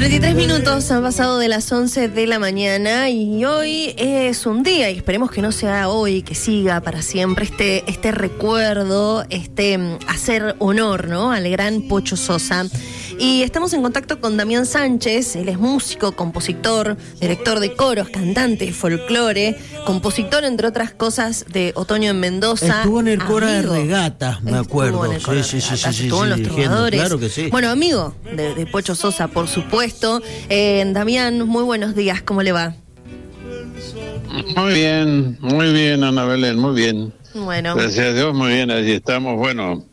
43 minutos han pasado de las 11 de la mañana y hoy es un día, y esperemos que no sea hoy, que siga para siempre este recuerdo, hacer honor, ¿no?, al gran Pocho Sosa. Y estamos en contacto con Damián Sánchez. Él es músico, compositor, director de coros, cantante, folclore, compositor, entre otras cosas, de Otoño en Mendoza. Estuvo en el coro de regatas, me acuerdo. Sí. Estuvo en Los Trovadores. Claro que sí. Bueno, amigo de Pocho Sosa, por supuesto. Damián, muy buenos días, ¿cómo le va? Muy bien, Ana Belén, muy bien. Bueno. Gracias a Dios, muy bien, allí estamos, bueno,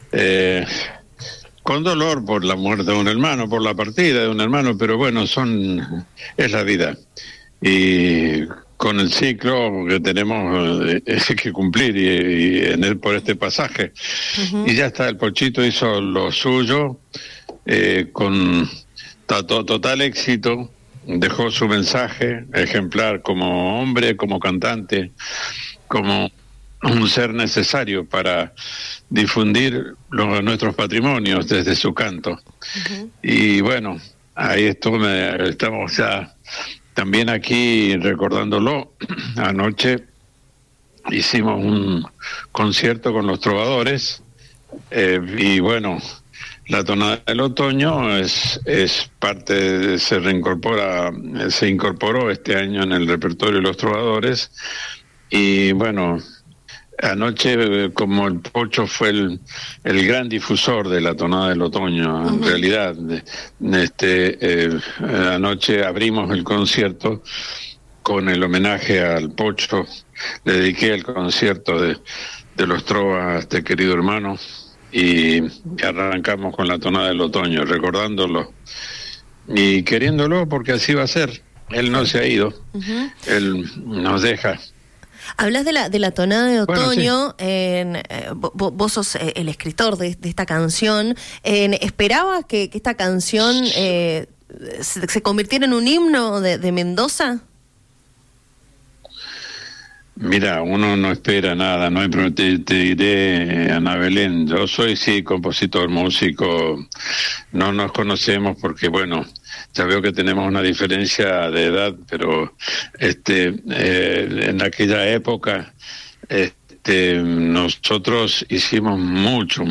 con dolor por la muerte de un hermano, por la partida de un hermano, pero bueno, es la vida. Y con el ciclo que tenemos que cumplir y en él por este pasaje. Uh-huh. Y ya está, el Pochito hizo lo suyo con total éxito, dejó su mensaje ejemplar como hombre, como cantante, como un ser necesario para difundir nuestros patrimonios desde su canto. Uh-huh. Y bueno, ahí estamos ya también aquí recordándolo. Anoche hicimos un concierto con los Trovadores y bueno, la tonada del otoño es parte, se incorporó este año en el repertorio de los Trovadores. Y bueno, anoche, como el Pocho fue el gran difusor de la tonada del otoño, en realidad, anoche abrimos el concierto con el homenaje al Pocho. Le dediqué el concierto de los Trovas a este querido hermano y arrancamos con la tonada del otoño, recordándolo y queriéndolo, porque así va a ser. Él no se ha ido, él nos deja. Hablas de la tonada de otoño. Bueno, sí. Vos sos el escritor de esta canción. ¿Esperabas que esta canción se convirtiera en un himno de Mendoza? Mira, uno no espera nada, ¿no? Pero te diré, Ana Belén, yo soy sí compositor, músico, no nos conocemos porque, bueno, ya veo que tenemos una diferencia de edad, pero en aquella época nosotros hicimos mucho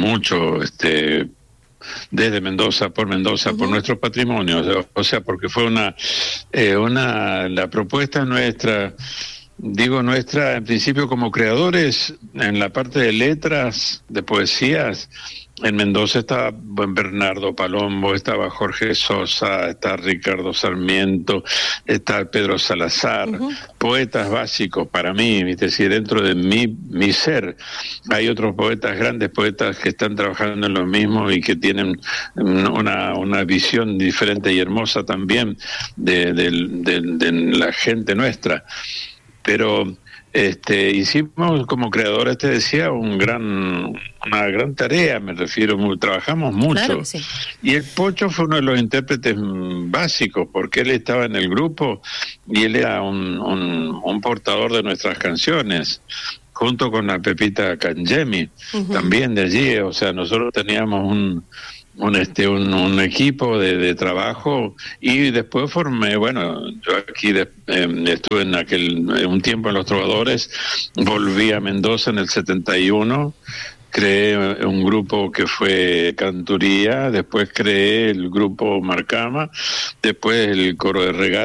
desde Mendoza, por nuestros patrimonios, o sea, porque fue la propuesta nuestra. Digo nuestra, en principio como creadores, en la parte de letras, de poesías. En Mendoza estaba Bernardo Palombo, estaba Jorge Sosa, está Ricardo Sarmiento, está Pedro Salazar, poetas básicos para mí, es decir, dentro de mi ser. Hay otros poetas, grandes poetas que están trabajando en lo mismo y que tienen una visión diferente y hermosa también de la gente nuestra. Pero hicimos como creadores, te decía, una gran tarea, me refiero, trabajamos mucho. Claro que sí. Y el Pocho fue uno de los intérpretes básicos, porque él estaba en el grupo y él era un portador de nuestras canciones, junto con la Pepita Cangemi, también de allí. O sea, nosotros teníamos un equipo de trabajo, y después formé, bueno, yo aquí estuve en un tiempo en Los Trovadores, volví a Mendoza en el 71, creé un grupo que fue Canturía, después creé el grupo Marcama, después el coro de Regatas.